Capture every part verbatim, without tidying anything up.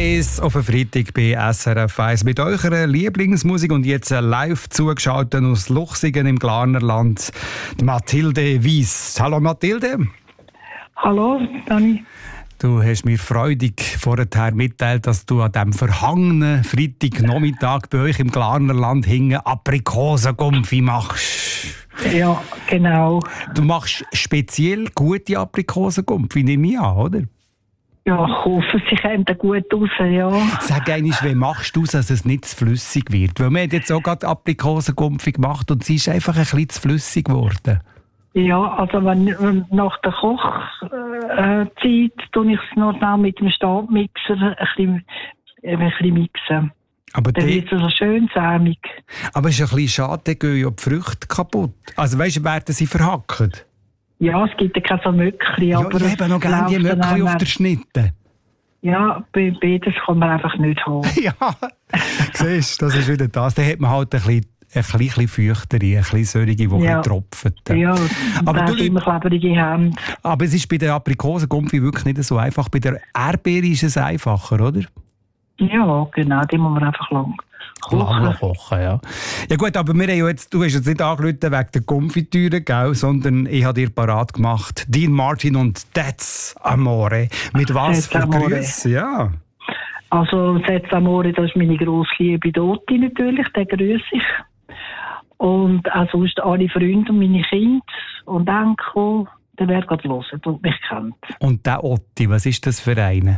eins auf den Freitag bei S R F eins mit eurer Lieblingsmusik und jetzt live zugeschaltet aus Luchsingen im Glarnerland, Mathilde Weiss. Hallo Mathilde. Hallo Dani. Du hast mir freudig vorher mitteilt, dass du an diesem verhangenen Freitagnachmittag bei euch im Glarnerland hingen Aprikosengumpfi machst. Ja, genau. Du machst speziell gute Aprikosengumpfi, nehme ich an, oder? Ja, ich hoffe, sie kommen gut raus, ja. Sag einmal, wie machst du es, dass es nicht zu flüssig wird? Weil wir haben jetzt auch gerade Aprikosengumpfi gemacht und sie ist einfach ein bisschen zu flüssig geworden. Ja, also wenn, wenn nach der Kochzeit tue ich es noch schnell mit dem Stabmixer ein bisschen, ein bisschen mixen. Aber dann wird es so schön sämig. Aber es ist ein bisschen schade, dann gehen ja die Früchte kaputt. Also weißt du, werden sie verhackt? Ja, es gibt ja keine so Möckchen. Ja, aber ich habe noch gerne die Möckchen auf der Schnitte. Ja, bei beides kann man einfach nicht haben. Ja, siehst du, das ist wieder das. Dann hat man halt ein bisschen ein bisschen feuchtere, ein bisschen solche, die ja. tropfen. Ja, aber du immer klebrige Hände. Aber es ist bei der Aprikosengumpfi wirklich nicht so einfach. Bei der Erdbeere ist es einfacher, oder? Ja, genau, die muss man einfach lang kochen. Lang kochen, ja. Ja gut, aber wir haben ja jetzt, du hast jetzt nicht angerufen wegen der Konfitüre, gell, sondern ich habe dir parat gemacht. Dean Martin und That's Amore. Mit was für Grüße? Ja. Also That's Amore, das ist meine grosse Liebe Doti natürlich, den grüße ich. Und auch sonst alle Freunde und meine Kinder und Enkel, der wer gerade hören und mich kennt. Und der Otti, was ist das für einen?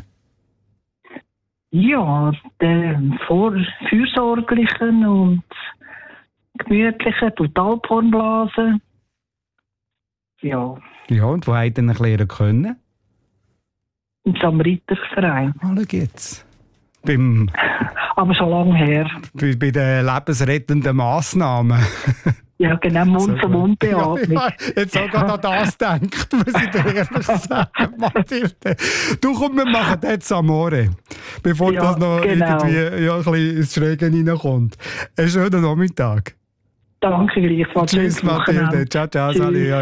Ja, der vor fürsorglichen und gemütlichen, total Pornblasen. Ja. Ja, und wo hat er ihn lernen können? Im Samariterverein. Ah, schau jetzt. Beim, Aber schon lange her. Bei, bei den lebensrettenden Massnahmen. Ja, genau, Mund-zu-Mund-Beatmung. Ja, ja, jetzt auch gerade an das denkt, muss ich dir ehrlich sagen, Mathilde. Du, komm, wir machen jetzt Amore, bevor ja, das noch genau. irgendwie ja, ein bisschen ins Schräge reinkommt. Einen schönen Nachmittag. Danke gleichfalls. Tschüss, Mathilde. Ciao, ciao, salut.